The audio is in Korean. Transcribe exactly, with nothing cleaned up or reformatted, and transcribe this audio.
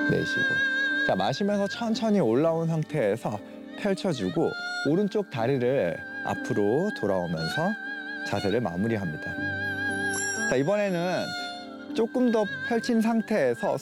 내쉬고. 자, 마시면서 천천히 올라온 상태에서 펼쳐주고 오른쪽 다리를 앞으로 돌아오면서 자세를 마무리합니다. 자, 이번에는 조금 더 펼친 상태에서